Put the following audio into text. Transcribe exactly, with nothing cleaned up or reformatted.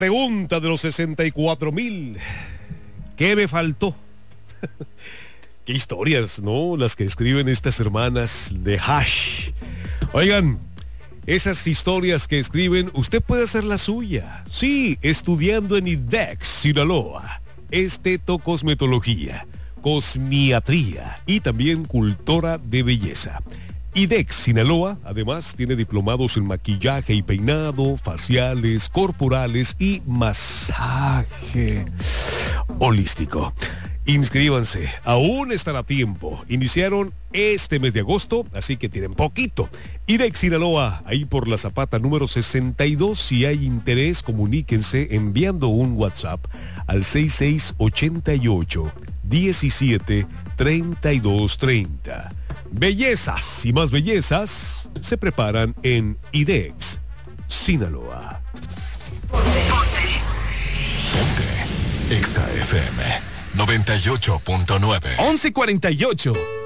pregunta de los sesenta y cuatro mil. ¿Qué me faltó? Qué historias, ¿no? Las que escriben estas hermanas de Hash. Oigan, esas historias que escriben, usted puede hacer la suya. Sí, estudiando en I D E X, Sinaloa. Estetocosmetología, cosmiatría y también cultora de belleza. I D E X Sinaloa, además, tiene diplomados en maquillaje y peinado, faciales, corporales y masaje holístico. Inscríbanse, aún están a tiempo. Iniciaron este mes de agosto, así que tienen poquito. I D E X Sinaloa, ahí por la Zapata número sesenta y dos. Si hay interés, comuníquense enviando un WhatsApp al seis seis ocho ocho, diecisiete, treinta y dos treinta. Bellezas y más bellezas se preparan en I D E X Sinaloa. Ponte, ponte. Ponte. Exa F M noventa y ocho punto nueve. once cuarenta y ocho.